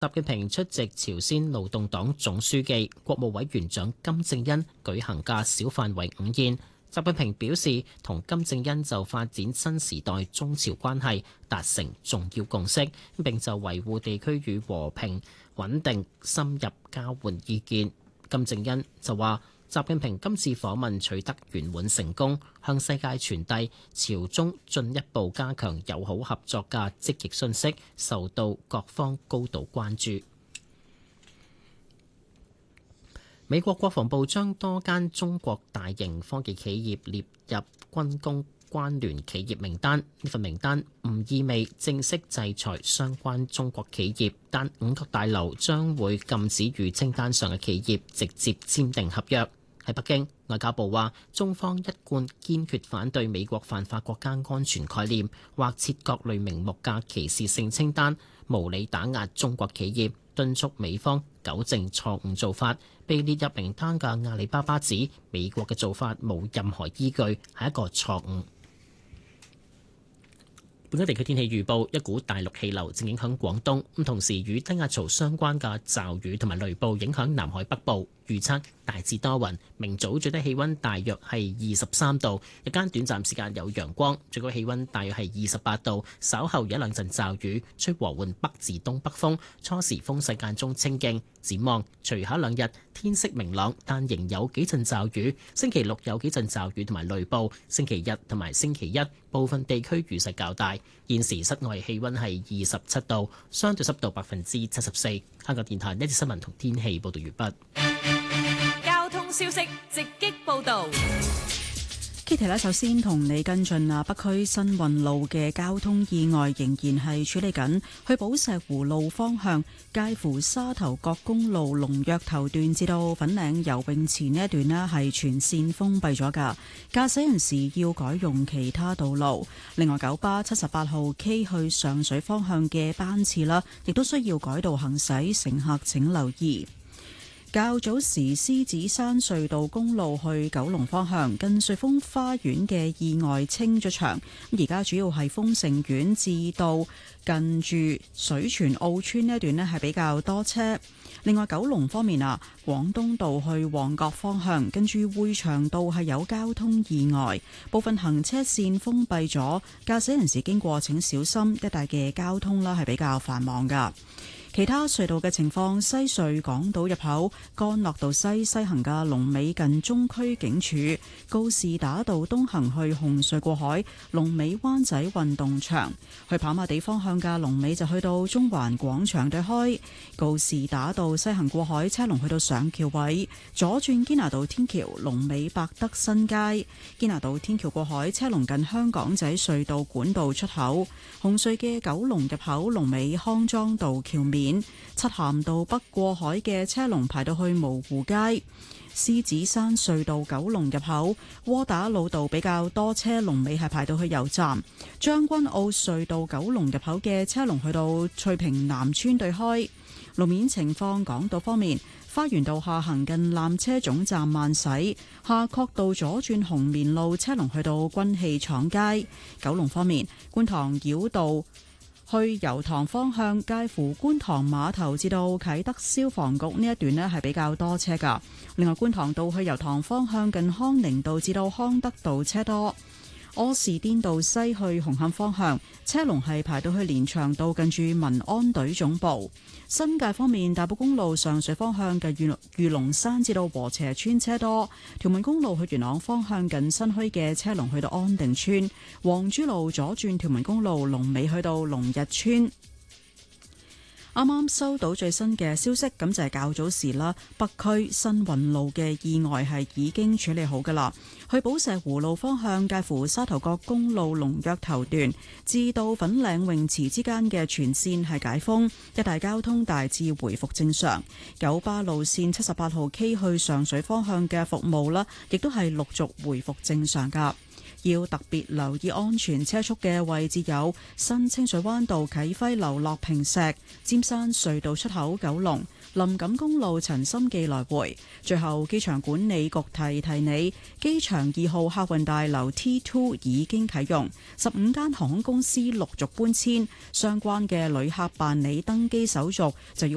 習近平出席朝鮮勞動黨總書記、國務委員長金正恩舉行嘅小範圍午宴。習近平表示，同金正恩就發展新時代中朝關係達成重要共識，並就維護地區與和平穩定深入交換意見。金正恩就話，習近平今次訪問取得圓滿成功，向世界傳遞朝中進一步加強友好合作嘅積極訊息，受到各方高度關注。美國國防部將多間中國大型科技企業列入軍工關聯企業名單。呢份名單唔意味正式制裁相關中國企業，但五角大樓將會禁止與清單上嘅企業直接簽訂合約。喺北京，外交部話，中方一貫堅決反對美國犯法國家安全概念或設各類名目嘅歧視性清單，無理打壓中國企業，敦促美方糾正錯誤做法。被列入名單嘅阿里巴巴指美國嘅做法冇任何依據，係一個錯誤。本港地區天氣預報，一股大陸氣流正影響廣東，咁同時與低壓槽相關嘅驟雨同埋雷暴影響南海北部。預測大致多雲，明早最低氣溫大約係23度，日間短暫時間有陽光，最高氣溫大約係28度。稍後有一兩陣驟雨，吹和緩北至東北風，初時風勢間中清勁。展望隨後兩日天色明朗，但仍有幾陣驟雨。星期六有幾陣驟雨同埋雷暴，星期日同埋星期一部分地區雨勢較大。現時室外氣溫係27度，相對濕度74%。香港電台呢節新聞同天氣報道完畢。 交通消息直擊報道。 Kitty 咧，首先同你跟進北區新運路嘅交通意外仍然係處理緊，去寶石湖路方向介乎沙頭角公路龍躍頭段至到粉嶺游泳池呢一段呢係全線封閉咗㗎，駕駛人士要改用其他道路。另外九巴78號 K 去上水方向嘅班次啦，亦都需要改道行駛，乘客請留意。較早時獅子山隧道公路去九龍方向近瑞豐花園嘅意外清咗場，而家主要係豐盛苑至到近住水泉澳村呢一段呢係比較多車。另外九龍方面廣東道去旺角方向跟住會祥道係有交通意外，部分行車線封閉咗，駕駛人士經過請小心，一帶嘅交通啦係比較繁忙噶。其他隧道嘅情況，西隧港島入口干諾道西行嘅龍尾近中區警署，告士打道東行去紅隧過海，龍尾灣仔運動場，去跑馬地方向嘅龍尾就去到中環廣場對開，告士打道西行過海車龍去到上橋位，左轉堅拿道天橋龍尾百德新街，堅拿道天橋過海車龍近香港仔隧道管道出口，紅隧嘅九龍入口龍尾康莊道橋面，漆咸道北過海嘅車龍排到去蕪湖街，獅子山隧道九龍入口窩打老道比較多車，龍尾係排到去油站，將軍澳隧道九龍入口嘅車龍去到翠屏南村對開。路面情況，港島方面，花園道下行近纜車總站慢駛，夏慤道左轉紅棉路車龍去到軍器廠街。九龍方面，觀塘繞道去油塘方向介乎觀塘碼頭至到啟德消防局呢一段呢係比較多車噶。另外觀塘道去油塘方向近康寧道至到康德道車多。柯士甸道西去紅磡方向車龍係排到去連翔道近住民安隊總部。新界方面，大埔公路上水方向嘅御龍山至到禾輋村車多，屯門公路去元朗方向近新墟嘅車龍去到安定村，黃珠路左轉屯門公路龍尾去到龍日村。啱啱收到最新嘅消息，咁就係較早時啦，北區新運路嘅意外係已經處理好噶啦。去寶石湖路方向介乎沙頭角公路龍躍頭段至到粉嶺泳池之間嘅全線係解封，一帶交通大致回復正常。九巴路線78號 K 去上水方向嘅服務啦，亦都係陸續回復正常噶。要特別留意安全車速嘅位置有新清水灣道啟輝樓落坪石、尖山隧道出口九龍、林錦公路陳心記來回。最後，機場管理局提你，機場2號客運大樓 T2 已經啟用，15間航空公司陸續搬遷，相關嘅旅客辦理登機手續就要